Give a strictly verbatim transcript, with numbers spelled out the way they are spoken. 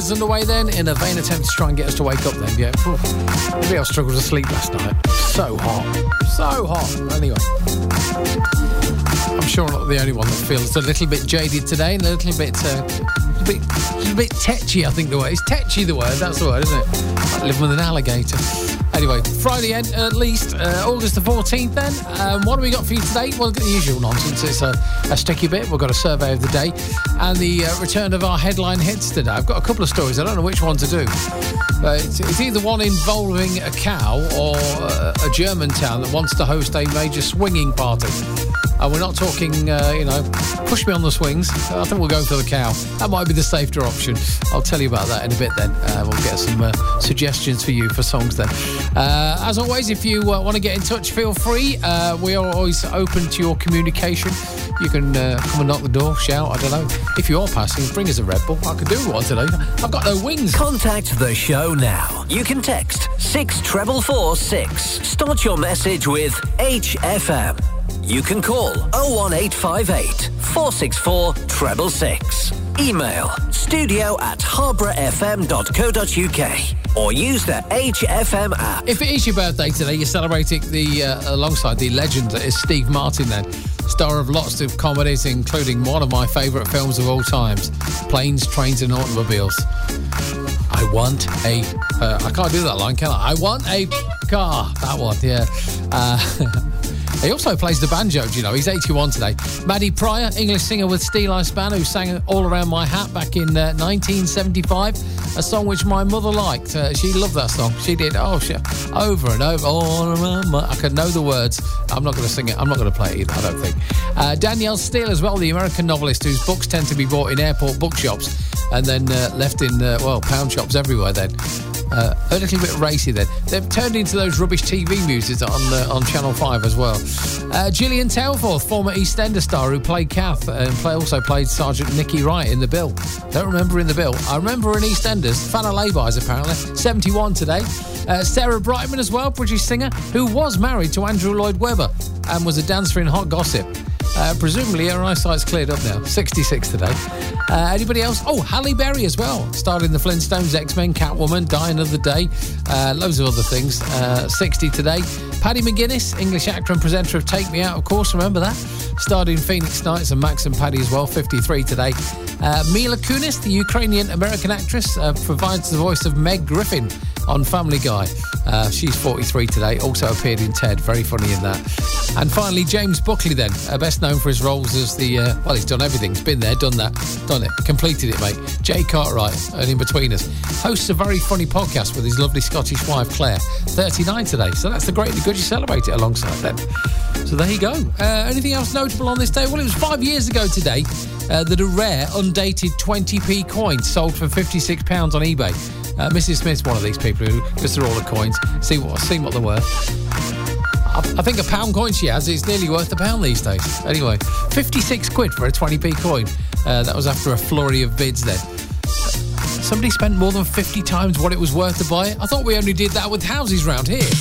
Girls underway then, in a vain attempt to try and get us to wake up then, yeah. Maybe I struggled to sleep last night. So hot. So hot. Anyway. I'm sure I'm not the only one that feels a little bit jaded today and a little bit, uh, a bit, a bit tetchy, I think the word. It's tetchy the word, that's the word, isn't it? Like living with an alligator. Anyway, Friday end, at least, uh, August the fourteenth then. Um, what have we got for you today? Well, the usual nonsense. It's a, a sticky bit. We've got a survey of the day and the uh, return of our headline hits today. I've got a couple of stories. I don't know which one to do. Uh, it's, it's either one involving a cow or uh, a German town that wants to host a major swinging party. And we're not talking, uh, you know, push me on the swings. I think we'll go for the cow. That might be the safer option. I'll tell you about that in a bit then. Uh, we'll get some uh, suggestions for you for songs then. Uh, as always, if you uh, want to get in touch, feel free. Uh, we are always open to your communication. You can uh, come and knock the door, shout, I don't know. If you are passing, bring us a Red Bull. I could do one today. I've got no wings. Contact the show now. You can text six four four six. Start your message with H F M. You can call oh one eight five eight, four six four, six six six. Email studio at harbour f m dot co dot u k or use the H F M app. If it is your birthday today, you're celebrating the uh, alongside the legend that is Steve Martin then, star of lots of comedies, including one of my favourite films of all times, Planes, Trains and Automobiles. I want a... Uh, I can't do that line, can I? I want a car. That one, yeah. Uh... He also plays the banjo, do you know? He's eighty-one today. Maddie Pryor, English singer with Steel Ice Band, who sang All Around My Hat back in uh, nineteen seventy-five, a song which my mother liked. Uh, she loved that song. She did, oh, she, over and over, all around my... I could know the words. I'm not going to sing it. I'm not going to play it either, I don't think. Uh, Danielle Steele as well, the American novelist whose books tend to be bought in airport bookshops and then uh, left in, uh, well, pound shops everywhere then. Uh, a little bit racy then. They've turned into those rubbish T V muses on uh, on Channel five as well. Uh, Gillian Tailforth, former EastEnders star who played Kath and play, also played Sergeant Nicky Wright in The Bill. Don't remember in The Bill. I remember in EastEnders. Fan of lay-bys apparently. seventy-one today. Uh, Sarah Brightman as well, British singer, who was married to Andrew Lloyd Webber and was a dancer in Hot Gossip. Uh, presumably her eyesight's cleared up now. sixty-six today. Uh, anybody else? Oh, Halle Berry as well. Starred in the Flintstones, X-Men, Catwoman, Die Another Day. Uh, loads of other things. Uh, sixty today. Paddy McGuinness, English actor and presenter of Take Me Out, of course. Remember that? Starred in Phoenix Nights and Max and Paddy as well. fifty-three today. Uh, Mila Kunis, the Ukrainian-American actress, uh, provides the voice of Meg Griffin on Family Guy. Uh, she's forty-three today. Also appeared in Ted. Very funny in that. And finally, James Buckley then, uh, best known for his roles as the... Uh, well, he's done everything. He's been there, done that, done it, completed it, mate. Jay Cartwright, and In Between Us. Hosts a very funny podcast with his lovely Scottish wife, Claire. thirty-nine today. So that's the great and good you celebrate it alongside then. So there you go. Uh, anything else notable on this day? Well, it was five years ago today uh, that a rare, undated twenty p coin sold for fifty-six pounds on eBay. Uh, Missus Smith's one of these people who goes through all the coins, see what, see what they're worth. I, I think a pound coin she has is nearly worth a pound these days. Anyway, fifty-six quid for a twenty p coin. Uh, that was after a flurry of bids then. Somebody spent more than fifty times what it was worth to buy it. I thought we only did that with houses round here.